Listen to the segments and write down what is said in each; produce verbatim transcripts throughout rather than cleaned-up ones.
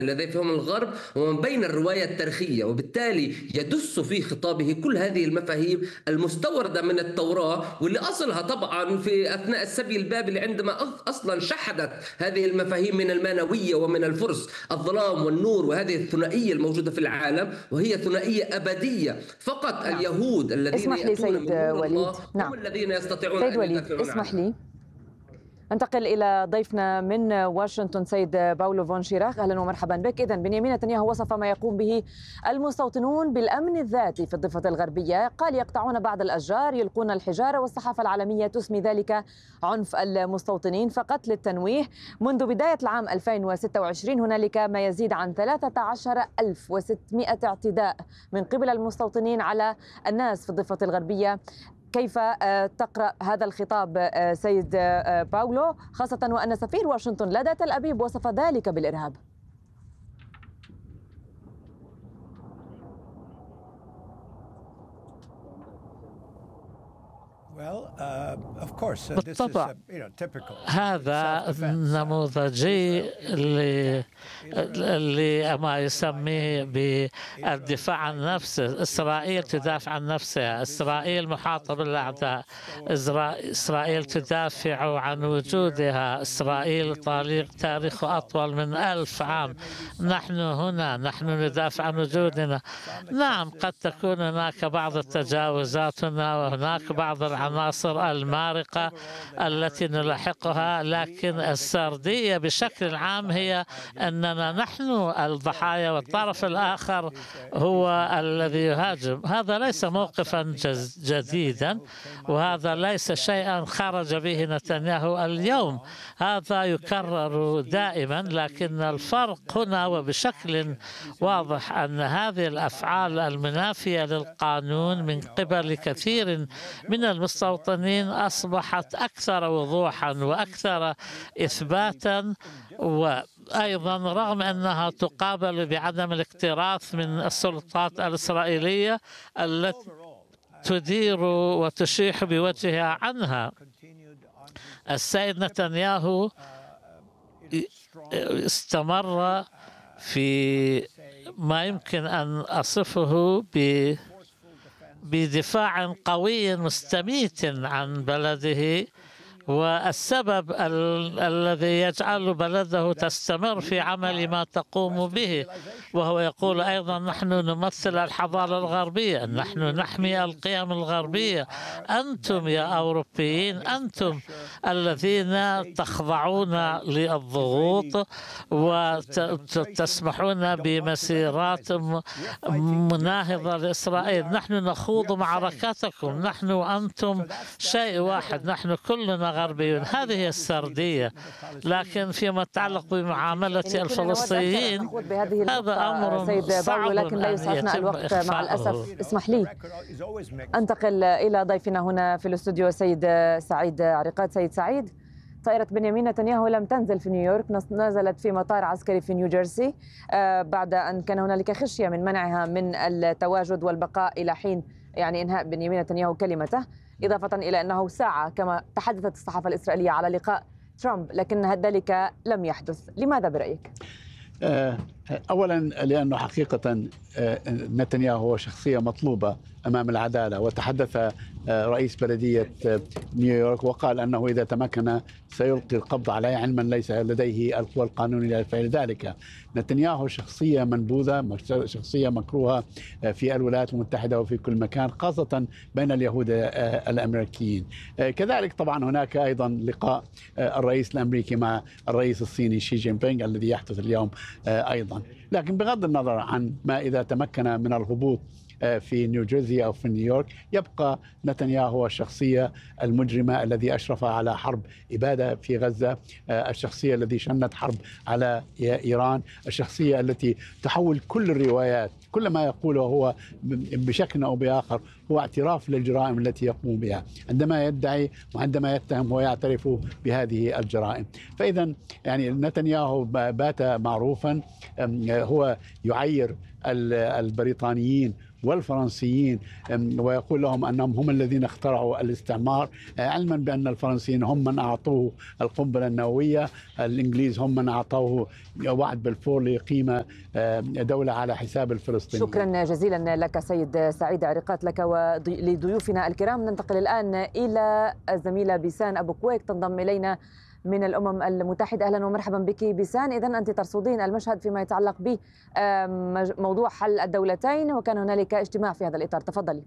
الذي فهم الغرب ومن بين الرواية التاريخية، وبالتالي يدس في خطابه كل هذه المفاهيم المستوردة من التوراة، واللي أصلها طبعا في أثناء السبي البابلي عندما أصلا شحذت هذه المفاهيم من المانوية ومن الفرس، الظلام والنور، وهذه الثنائية الموجودة في العالم، وهي ثنائية أبدية. فقط نعم. اليهود الذين اسمح لي يأتون من سيد نور وليد. الله نعم. هم الذين يستطيعون سيد أن وليد يدافعون اسمح عنها. لي انتقل إلى ضيفنا من واشنطن سيد باولو فون شيراخ. أهلا ومرحبا بك. إذن بنيامين نتنياهو وصف ما يقوم به المستوطنون بالأمن الذاتي في الضفة الغربية، قال يقطعون بعض الأشجار، يلقون الحجارة، والصحافة العالمية تسمي ذلك عنف المستوطنين. فقط للتنويه، منذ بداية العام ألفين وستة وعشرين هنالك ما يزيد عن ثلاثة عشر ألف وستمائة اعتداء من قبل المستوطنين على الناس في الضفة الغربية. كيف تقرأ هذا الخطاب سيد باولو، خاصة وأن سفير واشنطن لدى تل أبيب وصف ذلك بالإرهاب؟ بالطبع هذا نموذجي لما يسميه بالدفاع عن نفسه. إسرائيل تدافع عن نفسها، إسرائيل محاطة بالأعداء، إسرائيل تدافع عن وجودها، إسرائيل تاريخ أطول من ألف عام. نحن هنا، نحن ندافع عن وجودنا. نعم، قد تكون هناك بعض التجاوزات هنا وهناك بعض العناصر المارقة التي نلاحقها، لكن السردية بشكل عام هي أننا نحن الضحايا والطرف الآخر هو الذي يهاجم. هذا ليس موقفا جديدا، وهذا ليس شيئا خرج به نتنياهو اليوم، هذا يكرر دائما. لكن الفرق هنا وبشكل واضح أن هذه الأفعال المنافية للقانون من قبل كثير من المستوطنين أصبحت أكثر وضوحا وأكثر إثباتا، وأيضا رغم أنها تقابل بعدم الاكتراث من السلطات الإسرائيلية التي تدير وتشيح بوجهها عنها. السيد نتنياهو استمر في ما يمكن أن أصفه ب بدفاع قوي مستميت عن بلده، والسبب ال الذي يجعل بلده تستمر في عمل ما تقوم به، وهو يقول أيضا نحن نمثل الحضارة الغربية، نحن نحمي القيم الغربية، أنتم يا أوروبيين أنتم الذين تخضعون للضغوط وتسمحون بمسيرات مناهضة لإسرائيل. نحن نخوض معركتكم، نحن وأنتم شيء واحد، نحن كلنا غربيون. هذه هي السردية. لكن فيما يتعلق بمعاملة الفلسطينيين هذا أمر صعب، لكن لا يسعفنا الوقت مع الأسف. اسمح لي أنتقل إلى ضيفنا هنا في الاستوديو سيد سعيد عريقات. سيد سعيد، طائرة بنيامين نتنياهو لم تنزل في نيويورك، نزلت في مطار عسكري في نيوجيرسي بعد أن كان هنالك خشية من منعها من التواجد والبقاء إلى حين يعني إنهاء بنيامين نتنياهو كلمته، إضافة إلى أنه ساعة كما تحدثت الصحافة الإسرائيلية على لقاء ترامب، لكن ذلك لم يحدث. لماذا برأيك؟ أولا لأنه حقيقة نتنياهو هو شخصية مطلوبة أمام العدالة، وتحدث رئيس بلدية نيويورك وقال أنه إذا تمكن سيلقي القبض عليه، علما ليس لديه القوى القانونية لفعل ذلك. نتنياهو شخصية منبوذة، شخصية مكروهة في الولايات المتحدة وفي كل مكان، خاصة بين اليهود الأمريكيين. كذلك طبعا هناك أيضا لقاء الرئيس الأمريكي مع الرئيس الصيني شي جين بينغ الذي يحدث اليوم أيضا. لكن بغض النظر عن ما إذا تمكن من الهبوط في نيوجيرسي أو في نيويورك، يبقى نتنياهو الشخصية المجرمة الذي أشرف على حرب إبادة في غزة، الشخصية الذي شنت حرب على إيران، الشخصية التي تحول كل الروايات، كل ما يقوله هو بشكل أو بآخر هو اعتراف للجرائم التي يقوم بها عندما يدعي وعندما يتهم ويعترف بهذه الجرائم. فإذا يعني نتنياهو بات معروفا، هو يعير البريطانيين والفرنسيين ويقول لهم أنهم هم الذين اخترعوا الاستعمار، علما بأن الفرنسيين هم من أعطوه القنبلة النووية، الإنجليز هم من أعطوه وعد بلفور ليقيم دولة على حساب الفلسطينيين. شكرا جزيلا لك سيد سعيد عريقات، لك ولضيوفنا الكرام. ننتقل الآن إلى الزميلة بيسان أبو كويك تنضم إلينا من الأمم المتحدة. أهلا ومرحبا بك بيسان. إذن أنت ترصدين المشهد فيما يتعلق بموضوع حل الدولتين، وكان هنالك اجتماع في هذا الإطار، تفضلي.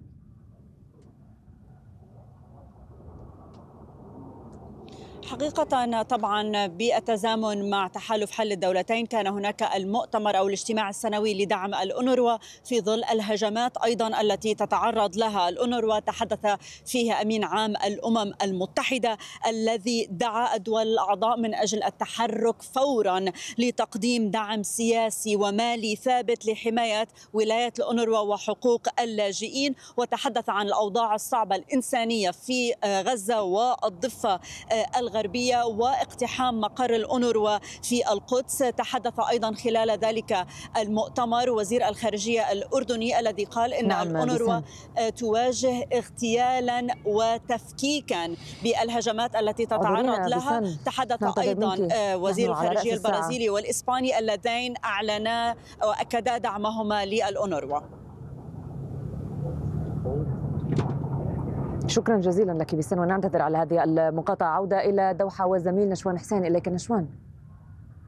حقيقة طبعا بالتزامن مع تحالف حل الدولتين كان هناك المؤتمر أو الاجتماع السنوي لدعم الأونروا في ظل الهجمات أيضا التي تتعرض لها الأونروا. تحدث فيها أمين عام الأمم المتحدة الذي دعا الدول الأعضاء من أجل التحرك فورا لتقديم دعم سياسي ومالي ثابت لحماية ولاية الأونروا وحقوق اللاجئين، وتحدث عن الأوضاع الصعبة الإنسانية في غزة والضفة الغربية واقتحام مقر الأونروا في القدس. تحدث أيضا خلال ذلك المؤتمر وزير الخارجية الأردني الذي قال إن نعم الأونروا تواجه اغتيالا وتفكيكا بالهجمات التي تتعرض لها. تحدث أيضا وزير الخارجية البرازيلي والإسباني اللذين أعلنا وأكدا دعمهما للأونروا. شكرا جزيلا لك بيسان، ونعتذر على هذه المقاطعة. عودة إلى دوحة والزميل نشوان حسين. إليك نشوان.